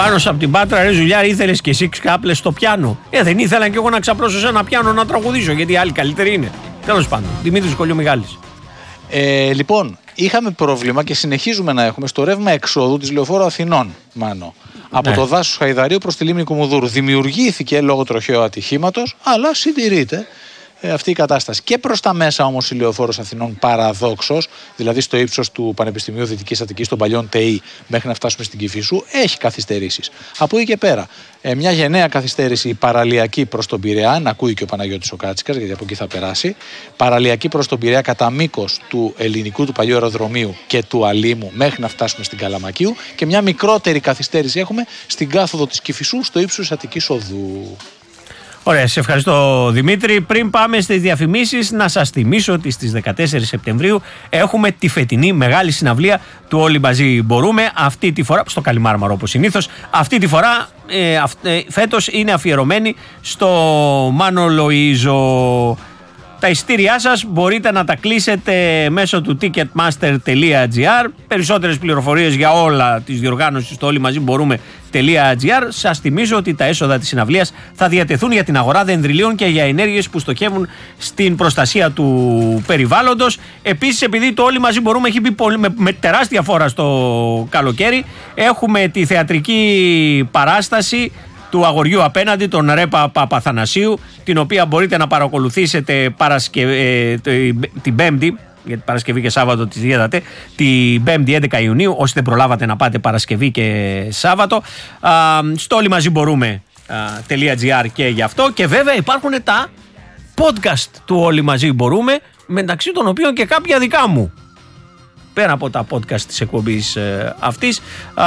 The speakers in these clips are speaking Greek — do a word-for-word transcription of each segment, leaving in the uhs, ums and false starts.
Πάνος από την Πάτρα, ρε Ζουλιάρη, ήθελες και εσύ ξάπλες στο πιάνο? Ε, δεν ήθελα και εγώ να ξαπλώσω σε ένα πιάνο να τραγουδήσω, γιατί οι άλλοι καλύτεροι είναι. Τέλος πάντων, Δημήτρης Κολιομιγάλης. Ε, λοιπόν, είχαμε πρόβλημα και συνεχίζουμε να έχουμε στο ρεύμα εξόδου της Λεωφόρου Αθηνών, Μάνο. Από ναι. το δάσος Χαϊδαρίου προς τη λίμνη Κουμουνδούρου. Δημιουργήθηκε λόγω τροχαίου ατυχήματος, αλλά συντηρείται ε, αυτή η κατάσταση. Και προς τα μέσα όμως η Λεωφόρος Αθηνών παραδόξως, δηλαδή στο ύψος του Πανεπιστημίου Δυτικής Αττικής των παλιών ΤΕΙ μέχρι να φτάσουμε στην Κηφισού, έχει καθυστερήσεις. Από εκεί και πέρα, ε, μια γενναία καθυστέρηση η παραλιακή προς τον Πειραιά, να ακούει και ο Παναγιώτης ο Κάτσικας, γιατί από εκεί θα περάσει. Παραλιακή προς τον Πειραιά κατά μήκος του ελληνικού του παλιού αεροδρομίου και του Αλήμου μέχρι να φτάσουμε στην Καλαμακίου. Και μια μικρότερη καθυστέρηση έχουμε στην κάθοδο της Κηφισού στο ύψος της Αττικής Οδού. Ωραία, σε ευχαριστώ Δημήτρη. Πριν πάμε στις διαφημίσεις, να σας θυμίσω ότι στις δεκατέσσερις Σεπτεμβρίου έχουμε τη φετινή μεγάλη συναυλία του Όλοι Μαζί Μπορούμε. Αυτή τη φορά, στο Καλιμάρμαρο όπως συνήθως, αυτή τη φορά ε, αυ, ε, φέτος είναι αφιερωμένη στο Μάνο Λοΐζο. Τα εισιτήριά σας μπορείτε να τα κλείσετε μέσω του ticketmaster τελεία gr. Περισσότερες πληροφορίες για όλα τις διοργάνωσεις στο όλοι μαζί μπορούμε.gr. Σας θυμίζω ότι τα έσοδα της συναυλίας θα διατεθούν για την αγορά δενδριλίων και για ενέργειες που στοχεύουν στην προστασία του περιβάλλοντος. Επίσης, επειδή το όλοι μαζί μπορούμε έχει μπει πολύ, με, με τεράστια φόρα στο καλοκαίρι, έχουμε τη θεατρική παράσταση του αγοριού απέναντι, τον Ρέπα Παπαθανασίου, την οποία μπορείτε να παρακολουθήσετε παρασκε... ε, την Πέμπτη, γιατί Παρασκευή και Σάββατο τις διέδατε, την Πέμπτη έντεκα Ιουνίου, όσοι δεν προλάβατε να πάτε Παρασκευή και Σάββατο, α, στο όλοι μαζί μπορούμε.gr και γι' αυτό. Και βέβαια υπάρχουν τα podcast του Όλοι Μαζί Μπορούμε, μεταξύ των οποίων και κάποια δικά μου. Πέρα από τα podcast της εκπομπής ε, αυτής, α,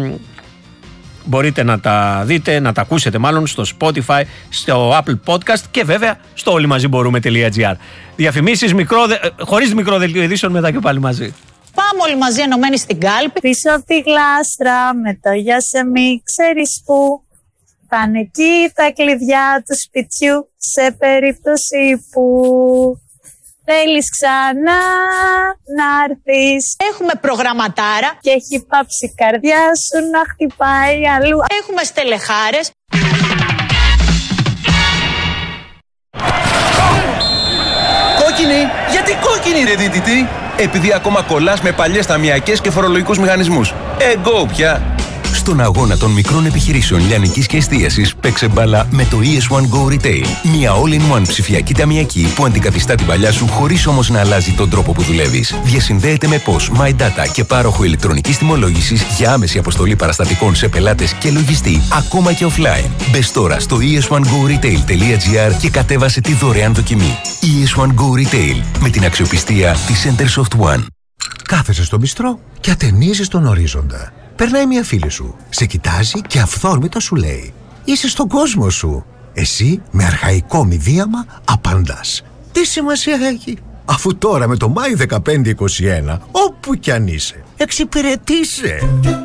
μπορείτε να τα δείτε, να τα ακούσετε μάλλον στο Spotify, στο Apple Podcast και βέβαια στο όλοι μαζί μπορούμε.gr. Διαφημίσεις μικρό, χωρίς μικρό δελτίο ειδήσεων, μετά και πάλι μαζί. Πάμε όλοι μαζί ενωμένοι στην κάλπη. Πίσω από τη γλάστρα με το γεια σε μη ξέρεις που. Πάνε εκεί τα κλειδιά του σπιτιού σε περίπτωση που θέλεις ξανά να έρθεις. Έχουμε προγραμματάρα και έχει πάψει η καρδιά σου να χτυπάει αλλού. Έχουμε στελεχάρες. Κόκκινη! Γιατί κόκκινη ρε δίτητη? Επειδή ακόμα κολλάς με παλιές ταμιακές και φορολογικούς μηχανισμούς. Εγκώ πια! Στον αγώνα των μικρών επιχειρήσεων λιανικής και εστίασης, παίξε μπάλα με το ι ες one Go Retail. Μια all-in-one ψηφιακή ταμιακή που αντικαθιστά την παλιά σου χωρίς όμως να αλλάζει τον τρόπο που δουλεύεις. Διασυνδέεται με P O S, MyData και πάροχο ηλεκτρονικής τιμολόγησης για άμεση αποστολή παραστατικών σε πελάτες και λογιστή, ακόμα και offline. Μπες τώρα στο ι ες one go retail τελεία gr και κατέβασε τη δωρεάν δοκιμή. ι ες one Go Retail, με την αξιοπιστία της Centersoft One. Κάθεσαι στο μπιστρό και ατενίζεις τον ορίζοντα. Περνάει μια φίλη σου, σε κοιτάζει και αυθόρμητα σου λέει: είσαι στον κόσμο σου. Εσύ με αρχαϊκό μηδίαμα απαντάς: τι σημασία έχει, αφού τώρα με το Μάη δεκαπέντε είκοσι ένα, όπου κι αν είσαι, εξυπηρετείσαι.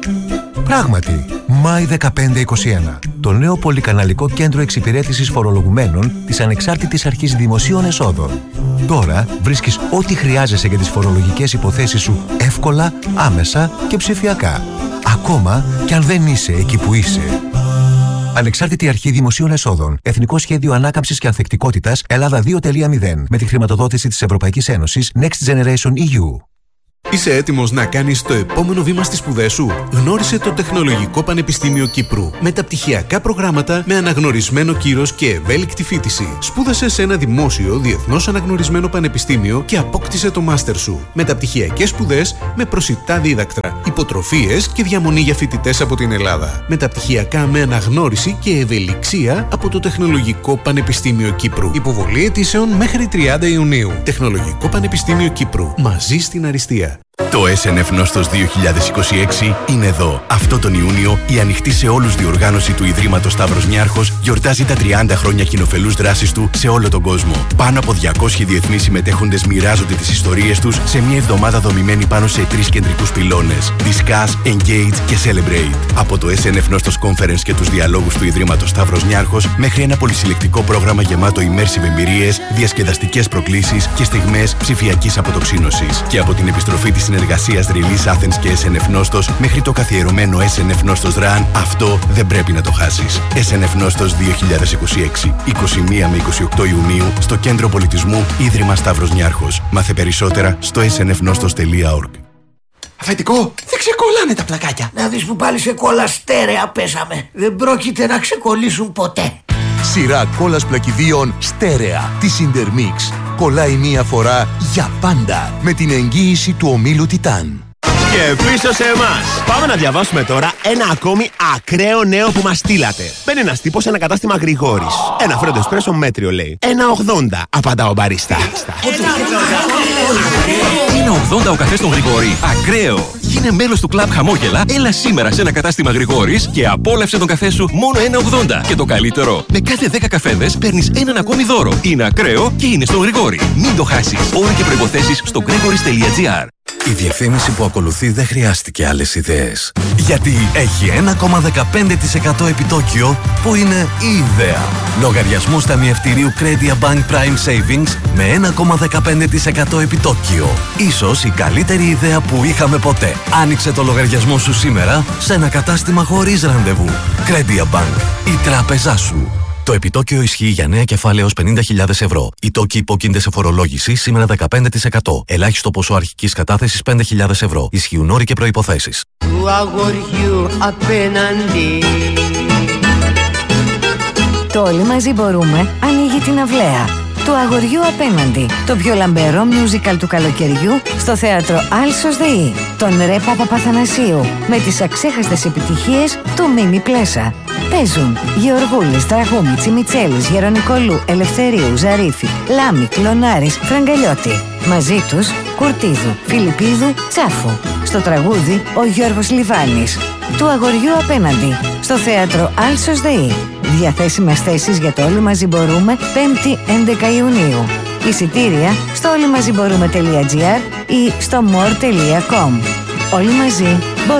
Πράγματι, Μάη δεκαπέντε είκοσι ένα, το νέο πολυκαναλικό κέντρο εξυπηρέτησης φορολογουμένων της Ανεξάρτητης Αρχής Δημοσίων Εσόδων. Τώρα βρίσκεις ό,τι χρειάζεσαι για τις φορολογικές υποθέσεις σου εύκολα, άμεσα και ψηφιακά. Ακόμα κι αν δεν είσαι εκεί που είσαι. Ανεξάρτητη Αρχή Δημοσίων Εσόδων. Εθνικό Σχέδιο Ανάκαμψης και Ανθεκτικότητας Ελλάδα δύο κόμμα μηδέν. Με τη χρηματοδότηση της Ευρωπαϊκής Ένωσης Next Generation ι γιου. Είσαι έτοιμος να κάνεις το επόμενο βήμα στις σπουδές σου? Γνώρισε το Τεχνολογικό Πανεπιστήμιο Κύπρου. Μεταπτυχιακά προγράμματα με αναγνωρισμένο κύρος και ευέλικτη φοιτηση. Σπούδασε σε ένα δημόσιο, διεθνώς αναγνωρισμένο πανεπιστήμιο και απόκτησε το μάστερ σου. Μεταπτυχιακές σπουδές με προσιτά δίδακτρα, υποτροφίες και διαμονή για φοιτητές από την Ελλάδα. Μεταπτυχιακά με αναγνώριση και ευελιξία από το Τεχνολογικό Πανεπιστήμιο Κύπρου. Υποβολή αιτήσεων μέχρι τριάντα Ιουνίου. Τεχνολογικό Πανεπιστήμιο Κύπρου. Μαζί στην αριστεία. Το ες εν εφ Νόστος δύο χιλιάδες είκοσι έξι είναι εδώ. Αυτό τον Ιούνιο η ανοιχτή σε όλους διοργάνωση του Ιδρύματος Σταύρος Νιάρχος γιορτάζει τα τριάντα χρόνια κοινοφελούς δράσης του σε όλο τον κόσμο. Πάνω από διακόσιοι διεθνείς συμμετέχοντες μοιράζονται τις ιστορίες τους σε μια εβδομάδα δομημένη πάνω σε τρεις κεντρικούς πυλώνες: Discuss, Engage και Celebrate. Από το ες εν εφ Νόστος Conference και τους διαλόγους του Ιδρύματος Σταύρος Νιάρχος μέχρι ένα πολυσυλλεκτικό πρόγραμμα γεμάτο immersive εμπειρίες, διασκεδαστικές προκλήσεις και στιγμές ψηφιακής αποτοξίνωσης. Και από την επιστροφή της συνεργασίας Release Athens και ες εν εφ Nostos μέχρι το καθιερωμένο ες εν εφ Nostos Run, αυτό δεν πρέπει να το χάσεις. ες εν εφ Nostos δύο χιλιάδες είκοσι έξι, είκοσι μία με είκοσι οκτώ Ιουνίου, στο Κέντρο Πολιτισμού Ίδρυμα Σταύρος Νιάρχος. Μάθε περισσότερα στο ες εν εφ nostos τελεία org. Αφεντικό, δεν ξεκολλάνε τα πλακάκια. Να δεις που πάλι σε κόλλα στέρεα πέσαμε. Δεν πρόκειται να ξεκολλήσουν ποτέ. Σειρά κόλλας πλακιδίων στέρεα της Intermix. Κολλάει μία φορά για πάντα με την εγγύηση του ομίλου Τιτάν. Και πίσω σε εμάς. Πάμε να διαβάσουμε τώρα ένα ακόμη ακραίο νέο που μας στείλατε. Μπαίνει ένας τύπος σε ένα κατάστημα Γρηγόρης. Ένα φρέντο εσπρέσο μέτριο λέει. ένα ογδόντα, απαντά ο μπαρίστα. ένα ογδόντα ο καφές στον Γρηγόρη. Ακραίο. Γίνε μέλος του κλαμπ Χαμόγελα. Έλα σήμερα σε ένα κατάστημα Γρηγόρης και απόλαυσε τον καφέ σου μόνο ένα ογδόντα. Και το καλύτερο, με κάθε δέκα καφέδες παίρνεις έναν ακόμη δώρο. Είναι ακραίο και είναι στον Γρηγόρη. Μην το χάσεις. Όροι και προϋποθέσεις στο gregoris τελεία gr. Η διαφήμιση που ακολουθεί δεν χρειάστηκε άλλες ιδέες. Γιατί έχει ένα κόμμα δεκαπέντε τοις εκατό επιτόκιο που είναι η ιδέα. Λογαριασμούς ταμιευτηρίου Crediabank Prime Savings με ένα κόμμα δεκαπέντε τοις εκατό επιτόκιο. Ίσως η καλύτερη ιδέα που είχαμε ποτέ. Άνοιξε το λογαριασμό σου σήμερα σε ένα κατάστημα χωρίς ραντεβού. Crediabank, η τράπεζά σου. Το επιτόκιο ισχύει για νέα κεφάλαια έως πενήντα χιλιάδες ευρώ. Οι τόκοι υπόκεινται σε φορολόγηση σήμερα δεκαπέντε τοις εκατό. Ελάχιστο ποσό αρχικής κατάθεσης πέντε χιλιάδες ευρώ. Ισχύουν όροι και προϋποθέσεις. Του αγοριού απέναντι. Το Όλοι Μαζί Μπορούμε ανοίγει την αυλαία του αγοριού απέναντι. Το πιο λαμπερό musical του καλοκαιριού στο θέατρο Άλσος ΔΕΗ. Τον Ρε Παπαπαθανασίου με τις αξέχαστες επιτυχίες του Μίμη Πλέσα. Παίζουν Γεωργούλης, Τραγούμη, Μιτσέλης, Γερονικολού, Ελευθερίου, Ζαρίφη, Λάμη, Κλωνάρης, Φραγκαλιώτη. Μαζί τους Κουρτίδου, Φιλιππίδου, Τσάφου. Στο τραγούδι ο Γιώργος Λιβάνης. Του αγοριού απέναντι στο θέατρο Άλσος ΔΕΗ. Διαθέσιμες θέσεις για το Όλοι Μαζί Μπορούμε πέμπτη έντεκα Ιουνίου. Εισιτήρια στο όλοιμαζιμπορούμε τελεία gr ή στο more τελεία com. Όλοι μαζί